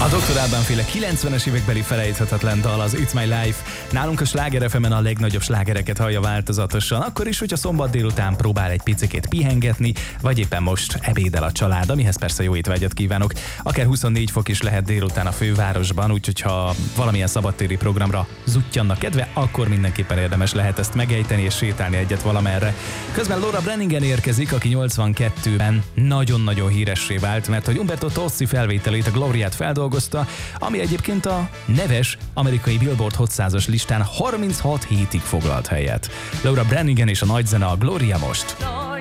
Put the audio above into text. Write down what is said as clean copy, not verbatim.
A Dr. Alban-féle 90-es évekbeli felejthetetlen dal az It's My Life. Nálunk a Sláger FM-en a legnagyobb slágereket hallja változatosan, akkor is, hogyha szombat délután próbál egy picikét pihengetni, vagy éppen most ebédel a család, amihez persze jó étvágyat kívánok. Akár 24 fok is lehet délután a fővárosban, úgyhogy ha valamilyen szabadtéri programra zuttyannak kedve, akkor mindenképpen érdemes lehet ezt megejteni és sétálni egyet valamerre. Közben Laura Branningen érkezik, aki 82-ben nagyon-nagyon híressé vált, mert hogy Umberto Tozzi felvételét, a Gloriát feldolgozta, ami egyébként a neves amerikai Billboard Hot 100-as listán 36 hétig foglalt helyet. Laura Branningen és a nagy zene, a Gloria most.